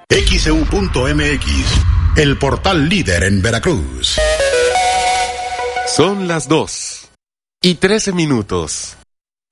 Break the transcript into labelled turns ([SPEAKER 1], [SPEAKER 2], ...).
[SPEAKER 1] XEU.mx, el portal líder en Veracruz.
[SPEAKER 2] Son las 2:13.